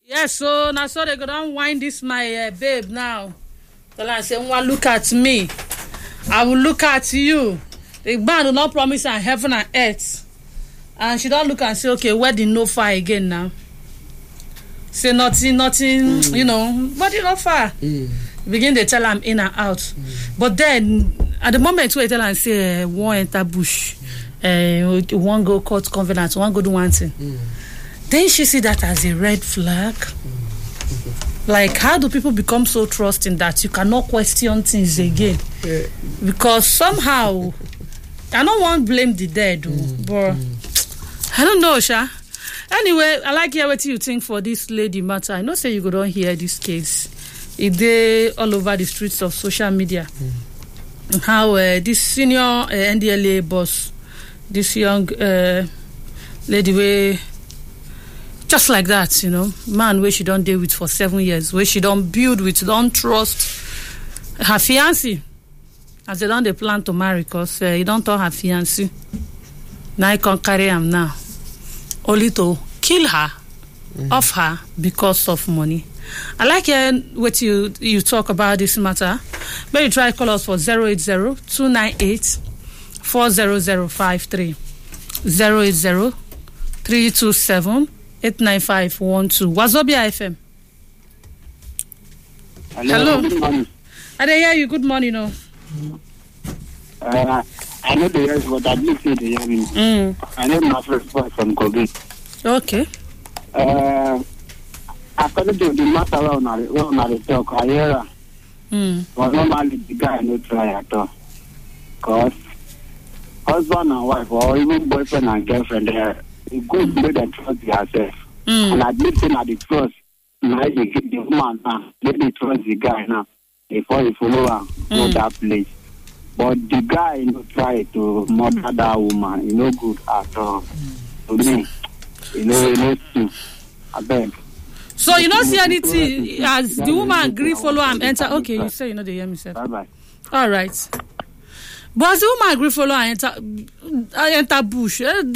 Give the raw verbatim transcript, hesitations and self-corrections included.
Yes, so now so they go down wind this my uh, babe now. Tell her say, "One look at me, I will look at you." The man will not promise her heaven and earth, and she don't look and say, "Okay, wedding no far again now." Say nothing, nothing, mm. you know, wedding no far. Mm. Begin to tell her in and out, mm. but then at the moment we tell her and say, uh, "One enter bush, uh, one go court covenant, one go do one thing." Mm. Then she see that as a red flag. Mm-hmm. Like, how do people become so trusting that you cannot question things again? Yeah. Because somehow, I don't want to blame the dead, mm-hmm. but mm-hmm. I don't know, Sha. Anyway, I like hear what you think for this lady matter. I know say you go don't hear this case. It dey all over the streets of social media. Mm-hmm. How uh, this senior uh, N D L A boss, this young uh, lady way. Just like that, you know, man where she don't deal with for seven years, where she don't build with, don't trust her fiancé. As they don't they plan to marry, because uh, he don't tell her fiancé. Now he can carry him now. Only to kill her, mm-hmm. off her, because of money. I like uh, what you you talk about this matter. Maybe try call us for zero eight zero, two nine eight, four zero zero five three. zero eight zero, three two seven, eight nine five one two. Wazobia F M. Hello. Hello. I didn't hear you. Good morning, no. Uh, I know the rest, but I didn't say the hearing. Mm. I know my first boy from Kobe. Okay. Uh, according to the matter on our talk, I hear mm. was normally the guy no try at all. Because husband and wife, or even boyfriend and girlfriend, they're a good way to trust yourself. Mm. And admitting at the trust, now you get the woman now, let me trust the guy now before you follow her mm. to that place. But the guy you know, try to murder that woman, you know, good at all. To me, you know, you know, I beg. So you don't see anything as the woman agree, follow and enter. Okay, you say you know they hear me, sir. Bye bye. All right. But as the woman agree, follow and enter, enter bush.